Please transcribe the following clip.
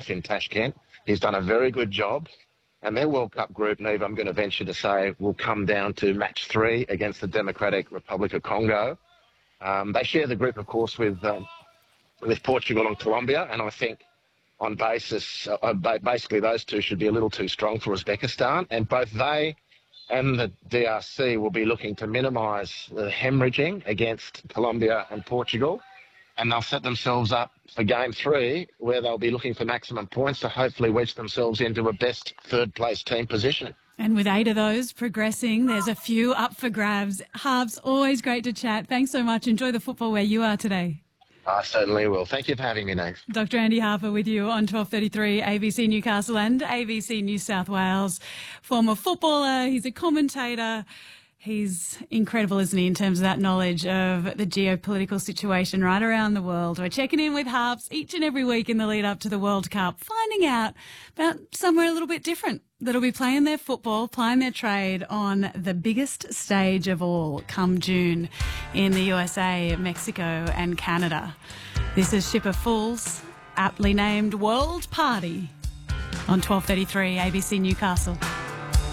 That's in Tashkent. He's done a very good job. And their World Cup group, Neve, I'm going to venture to say, will come down to match 3 against the Democratic Republic of Congo. They share the group, of course, with Portugal and Colombia, and I think on basis, basically those two should be a little too strong for Uzbekistan, and both they and the DRC will be looking to minimise the hemorrhaging against Colombia and Portugal, and they'll set themselves up for Game 3, where they'll be looking for maximum points to hopefully wedge themselves into a best third-place team position. And with 8 of those progressing, there's a few up for grabs. Harps, always great to chat. Thanks so much. Enjoy the football where you are today. I certainly will. Thank you for having me, Nate. Dr. Andy Harper with you on 12:33 ABC Newcastle and ABC New South Wales. Former footballer, he's a commentator. He's incredible, isn't he, in terms of that knowledge of the geopolitical situation right around the world. We're checking in with Harps each and every week in the lead up to the World Cup, finding out about somewhere a little bit different that'll be playing their football, playing their trade on the biggest stage of all come June in the USA, Mexico and Canada. This is Ship of Fools, aptly named World Party on 12:33 ABC Newcastle.